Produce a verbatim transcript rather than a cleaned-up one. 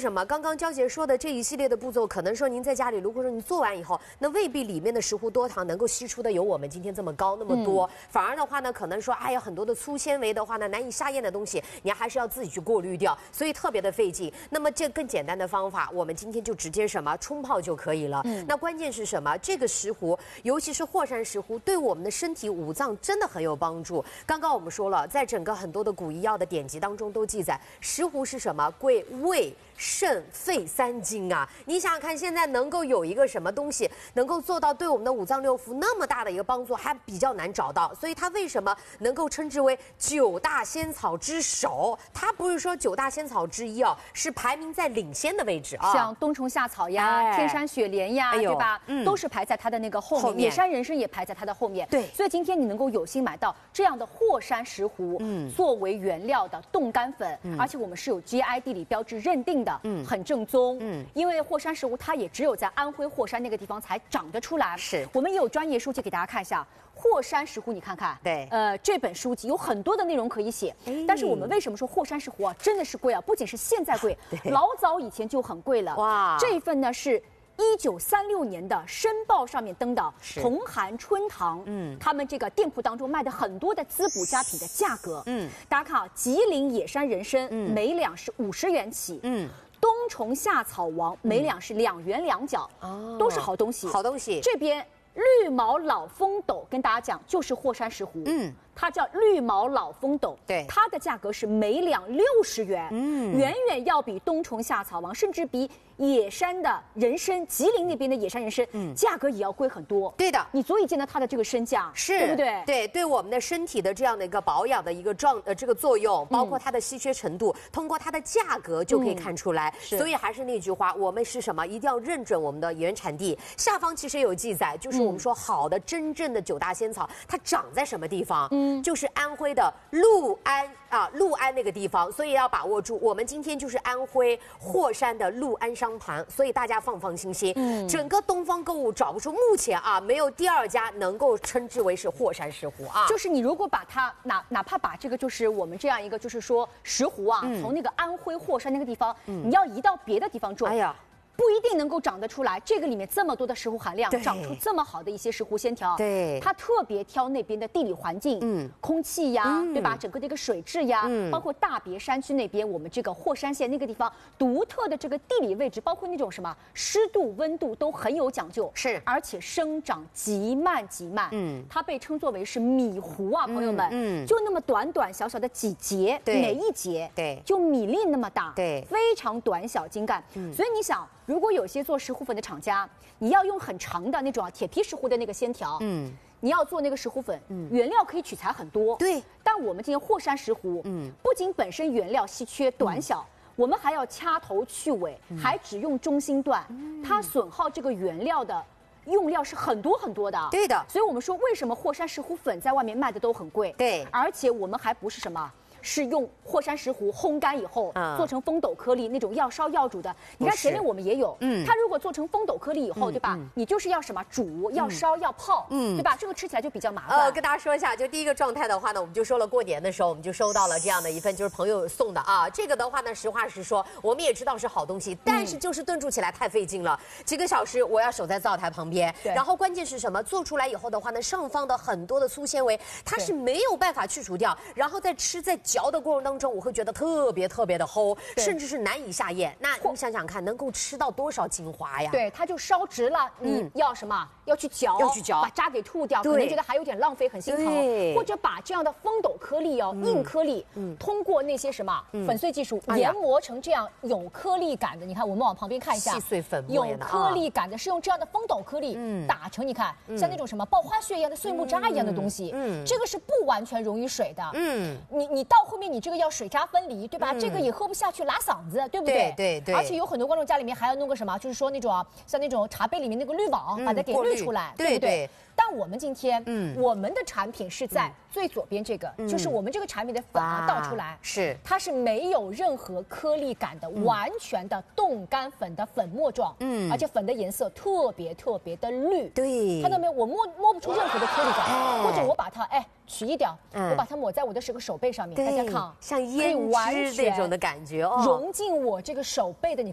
什么？刚刚娇姐说的这一系列的步骤，可能说您在家里，如果说你做完以后，那未必里面的石斛多糖能够吸出的有我们今天这么高那么多，嗯、反而的话呢，可能说哎呀很多的粗纤维的话呢，难以下咽的东西，你还是要自己去过滤掉，所以特别的费劲。那么这更简单的方法，我们今天就直接什么冲泡就可以了。嗯、那关键是什么？这个石斛，尤其是霍山石斛，对我们的身体五脏真的很有帮助。刚刚我们说了，在整个很多的古医药的典籍当中都记载，石斛是什么？归胃、肾、肺三经啊！你想想看，现在能够有一个什么东西能够做到对我们的五脏六腑那么大的一个帮助，还比较难找到。所以它为什么能够称之为九大仙草之首？它不是说九大仙草之一哦，是排名在领先的位置啊。 像冬虫夏草呀、哎、天山雪莲呀，哎、对吧？嗯，都是排在它的那个后面。后面野山人参也排在它的后面。对，所以今天你能够有幸买到这样的霍山石斛，嗯，作为原料的冻干粉，嗯、而且我们是有 G I 地理标志认定的，嗯，很正宗，嗯，因为霍山石斛它也只有在安徽霍山那个地方才长得出来。是，我们也有专业书籍给大家看一下。霍山石斛，你看看，对，呃，这本书籍有很多的内容可以写，但是我们为什么说霍山石斛啊，真的是贵啊？不仅是现在贵，老早以前就很贵了。哇，这份呢是一九三六年的《申报》上面登的同涵春堂，嗯，他们这个店铺当中卖的很多的滋补佳品的价格，嗯，大家看啊，吉林野山人参，嗯，每两是五十元起，嗯。冬虫夏草王每两是两元两角，哦，都是好东西，好东西。这边绿毛老风斗跟大家讲，就是霍山石斛，嗯，它叫绿毛老风斗，对，它的价格是每两六十元，嗯，远远要比冬虫夏草王，甚至比野山的人参，吉林那边的野山人参，嗯，价格也要贵很多。对的，你足以见到它的这个身价，是，对不对？对，对我们的身体的这样的一个保养的一个状呃这个作用，包括它的稀缺程度，嗯、通过它的价格就可以看出来。嗯、所以还是那句话，我们是什么？一定要认准我们的原产地。下方其实也有记载，就是我们说好的真正的九大仙草，它长在什么地方？嗯，就是安徽的六安啊，六安那个地方，所以要把握住。我们今天就是安徽霍山的六安商盘，所以大家放放心心。嗯，整个东方购物找不出，目前啊没有第二家能够称之为是霍山石斛啊。就是你如果把它哪哪怕把这个就是我们这样一个就是说石斛啊，嗯、从那个安徽霍山那个地方，嗯、你要移到别的地方种，哎呀。不一定能够长得出来，这个里面这么多的石斛含量，长出这么好的一些石斛线条，对，它特别挑那边的地理环境，嗯，空气呀，嗯、对吧？整个的一个水质呀，嗯，包括大别山区那边，我们这个霍山县那个地方独特的这个地理位置，包括那种什么湿度、温度都很有讲究，是，而且生长极慢极慢，嗯，它被称作为是米斛啊，朋友们，嗯，就那么短短小小的几节，对，每一节，对，就米粒那么大，对，非常短小精干，嗯，所以你想。如果有些做石斛粉的厂家，你要用很长的那种铁皮石斛的那个线条，嗯，你要做那个石斛粉，嗯，原料可以取材很多，对。但我们今天霍山石斛，嗯，不仅本身原料稀缺短小，嗯、我们还要掐头去尾，嗯、还只用中心段，嗯、它损耗这个原料的用料是很多很多的，对的。所以我们说，为什么霍山石斛粉在外面卖的都很贵？对，而且我们还不是什么。是用霍山石斛烘干以后，嗯、做成风斗颗粒那种要烧要煮的。你看前面我们也有，嗯，它如果做成风斗颗粒以后，嗯、对吧？嗯、你就是要什么煮，要烧，要泡，嗯，对吧？这个吃起来就比较麻烦。呃，跟大家说一下，就第一个状态的话呢，我们就说了，过年的时候我们就收到了这样的一份，就是朋友送的啊。这个的话呢，实话实说，我们也知道是好东西，但是就是炖煮起来太费劲了，几个小时我要守在灶台旁边，然后关键是什么？做出来以后的话呢，上方的很多的粗纤维，它是没有办法去除掉，然后在吃在嚼的过程当中，我会觉得特别特别的齁，甚至是难以下咽。那你想想看，能够吃到多少精华呀？对，它就烧直了。你要什么？要去嚼，要去嚼，把渣给吐掉，可能觉得还有点浪费，很心疼。或者把这样的风斗颗粒哦，硬颗粒，通过那些什么粉碎技术研磨成这样有颗粒感的。你看，我们往旁边看一下，细碎粉末有颗粒感的，是用这样的风斗颗粒打成，你看像那种什么爆花屑一样的碎木渣一样的东西。嗯，这个是不完全溶于水的。嗯，你你到后面你这个要水渣分离，对吧？嗯、这个也喝不下去，拉嗓子，对不对？对 对, 对。而且有很多观众家里面还要弄个什么，就是说那种啊，像那种茶杯里面那个滤网，嗯、把它给滤出来，对不对？对但我们今天，嗯，我们的产品是在最左边这个，嗯、就是我们这个产品的粉啊倒出来，是它是没有任何颗粒感的，嗯、完全的冻干粉的粉末状，嗯，而且粉的颜色特别特别的绿，对，看到没有？我摸摸不出任何的颗粒感，哎、或者我把它哎取一掉，嗯、我把它抹在我的这个手背上面，大家看，像胭脂那种的感觉，哦，融进我这个手背的你。